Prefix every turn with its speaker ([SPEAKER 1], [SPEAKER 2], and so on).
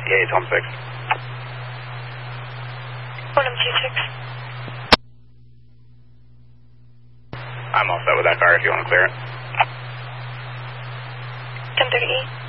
[SPEAKER 1] Yeah, it's home 6.
[SPEAKER 2] Quantum 26.
[SPEAKER 1] I'm all set with that car if you want to clear it.
[SPEAKER 2] 1038.